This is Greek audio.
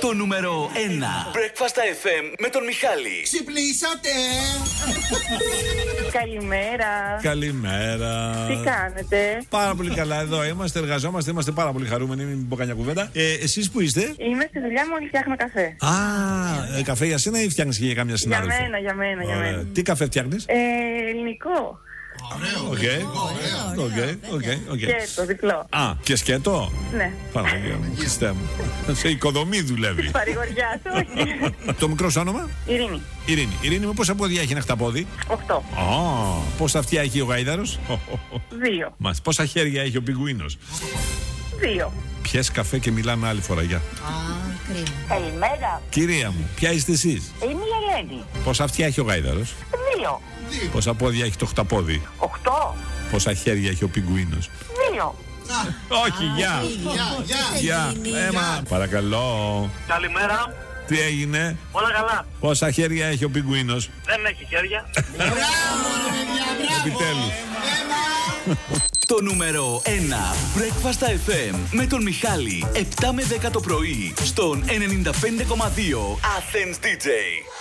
Το νούμερο 1 Breakfast FM με τον Μιχάλη. Ξυπνήσατε! Καλημέρα. Καλημέρα. Τι κάνετε? Πάρα πολύ καλά, εδώ είμαστε, εργαζόμαστε, είμαστε πάρα πολύ χαρούμενοι. Μην πω καμιά κουβέντα. Εσείς που είστε? Είμαι στη δουλειά μου, όλοι φτιάχνω καφέ. Α, καφέ για σένα ή φτιάχνεις και για κάμια συνάδελφο? Για μένα. Τι καφέ φτιάχνεις? Ελληνικό. Οκ. Σκέτο, διπλό. Α, και σκέτο. Ναι. Πάρα πολύ ωραία. Χριστέ μου. Σε οικοδομή δουλεύει. Παρηγοριά του, όχι. Το μικρό σου όνομα? Ειρήνη. Ειρήνη, με πόσα πόδια έχει ένα χταπόδι? 8. Πόσα αυτιά έχει ο γάιδαρος? 2. Μας, πόσα χέρια έχει ο πιγκουίνος? 2. Πιες καφέ και μιλάμε άλλη φορά, γεια. Καλημέρα. Κυρία μου, ποια είστε εσείς? Είμαι η Ελένη. Πόσα αυτιά έχει ο γάιδαρος? 2. Πόσα πόδια έχει το χταπόδι? 8. Πόσα χέρια έχει ο πιγκουίνος? 2. Όχι, γεια. Γεια. Παρακαλώ. Καλημέρα. Τι έγινε? Όλα καλά. Πόσα χέρια έχει ο πιγκουίνος? Δεν έχει χέρια. Μπράβο, ρε παιδιά, μπράβο! Επιτέλους. Το νούμερο 1 Breakfast FM με τον Μιχάλη. 7 με 10 το πρωί στον 95,2 Athens DJ.